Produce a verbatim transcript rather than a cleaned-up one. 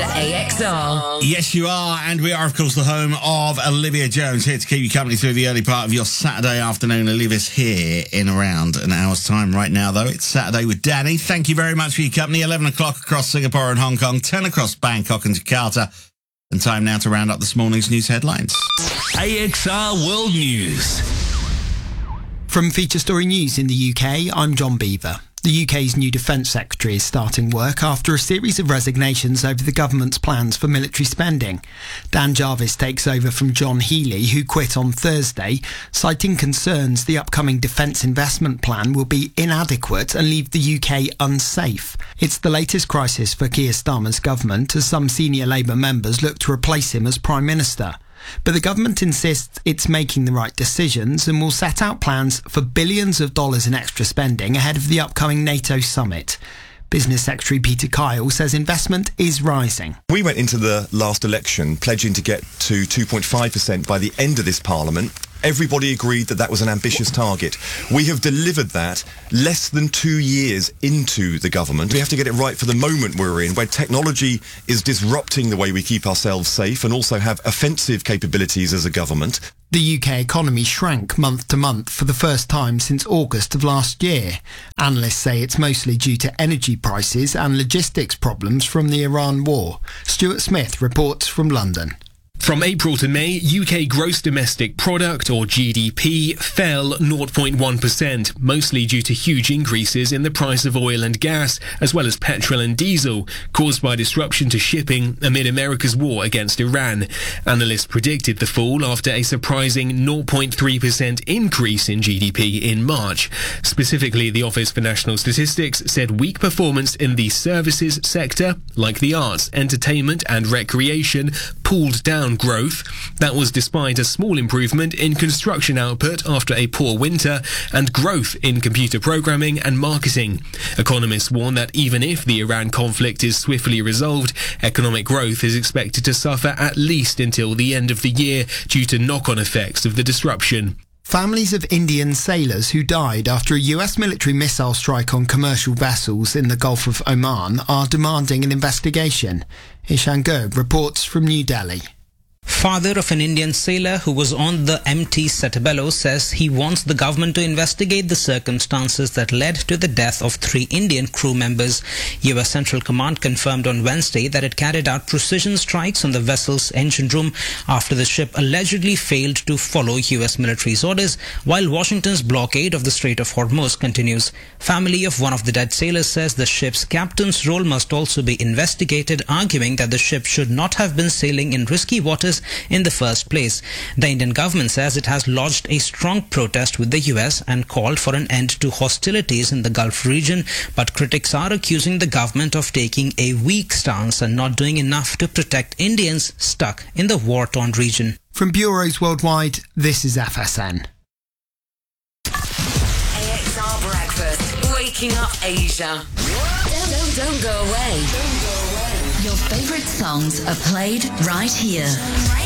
to A X R. Yes, you are, and we are, of course, the home of Olivia Jones, here to keep you company through the early part of your Saturday afternoon. Olivia's here in around an hour's time. Right now, though, it's Saturday with Danny. Thank you very much for your company. eleven o'clock across Singapore and Hong Kong, ten across Bangkok and Jakarta. And time now to round up this morning's news headlines. A X R World News. From Feature Story News in the U K, I'm John Beaver. The U K's new Defence Secretary is starting work after a series of resignations over the government's plans for military spending. Dan Jarvis takes over from John Healey, who quit on Thursday, citing concerns the upcoming defence investment plan will be inadequate and leave the U K unsafe. It's the latest crisis for Keir Starmer's government as some senior Labour members look to replace him as Prime Minister. But the government insists it's making the right decisions and will set out plans for billions of dollars in extra spending ahead of the upcoming NATO summit. Business Secretary Peter Kyle says investment is rising. We went into the last election pledging to get to two point five percent by the end of this Parliament. Everybody agreed that that was an ambitious target. We have delivered that less than two years into the government. We have to get it right for the moment we're in, where technology is disrupting the way we keep ourselves safe and also have offensive capabilities as a government. The U K economy shrank month to month for the first time since August of last year. Analysts say it's mostly due to energy prices and logistics problems from the Iran war. Stuart Smith reports from London. From April to May, U K gross domestic product, or G D P, fell zero point one percent, mostly due to huge increases in the price of oil and gas, as well as petrol and diesel, caused by disruption to shipping amid America's war against Iran. Analysts predicted the fall after a surprising zero point three percent increase in G D P in March. Specifically, the Office for National Statistics said weak performance in the services sector, like the arts, entertainment and recreation, pulled down growth. That was despite a small improvement in construction output after a poor winter and growth in computer programming and marketing. Economists warn that even if the Iran conflict is swiftly resolved, economic growth is expected to suffer at least until the end of the year due to knock-on effects of the disruption. Families of Indian sailors who died after a U S military missile strike on commercial vessels in the Gulf of Oman are demanding an investigation. Ishan Gerb reports from New Delhi. Father of an Indian sailor who was on the M T Setabelo says he wants the government to investigate the circumstances that led to the death of three Indian crew members. U S Central Command confirmed on Wednesday that it carried out precision strikes on the vessel's engine room after the ship allegedly failed to follow U S military's orders, while Washington's blockade of the Strait of Hormuz continues. Family of one of the dead sailors says the ship's captain's role must also be investigated, arguing that the ship should not have been sailing in risky waters in the first place. The Indian government says it has lodged a strong protest with the U S and called for an end to hostilities in the Gulf region, but critics are accusing the government of taking a weak stance and not doing enough to protect Indians stuck in the war-torn region. From bureaus worldwide, this is F S N. A X R Breakfast, waking up Asia. Don't, don't, don't go away. Don't go away. Your favourite songs are played right here.